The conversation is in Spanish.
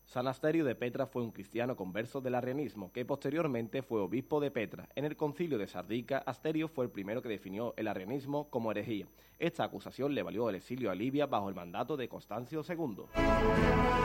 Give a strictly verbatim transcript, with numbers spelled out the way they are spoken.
San Asterio de Petra fue un cristiano converso del arrianismo, que posteriormente fue obispo de Petra. En el concilio de Sardica, Asterio fue el primero que definió el arrianismo como herejía. Esta acusación le valió el exilio a Libia bajo el mandato de Constancio segundo.